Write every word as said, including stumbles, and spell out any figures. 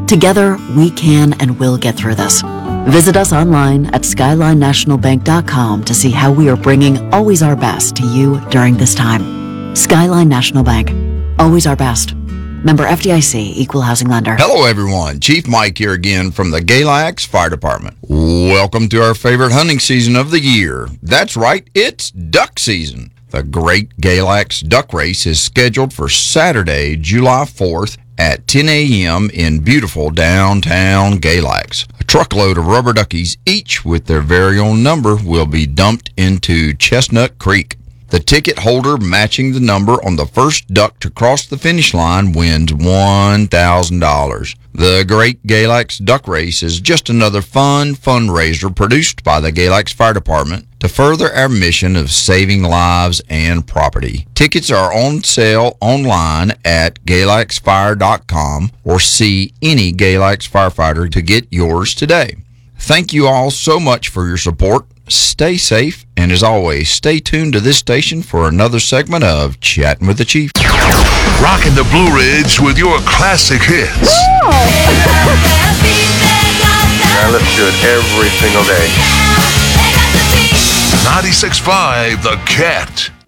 Together, we can and will get through this. Visit us online at skyline national bank dot com to see how we are bringing always our best to you during this time. Skyline National Bank. Always our best. Member F D I C, Equal Housing Lender. Hello, everyone. Chief Mike here again from the Galax Fire Department. Welcome to our favorite hunting season of the year. That's right, it's duck season. The Great Galax Duck Race is scheduled for Saturday, July fourth at ten a.m. in beautiful downtown Galax. A truckload of rubber duckies, each with their very own number, will be dumped into Chestnut Creek. The ticket holder matching the number on the first duck to cross the finish line wins one thousand dollars. The Great Galax Duck Race is just another fun fundraiser produced by the Galax Fire Department to further our mission of saving lives and property. Tickets are on sale online at galax fire dot com or see any Galax firefighter to get yours today. Thank you all so much for your support. Stay safe, and as always, stay tuned to this station for another segment of Chatting with the Chief. Rocking the Blue Ridge with your classic hits. I listen to it every single day. ninety-six point five The Cat.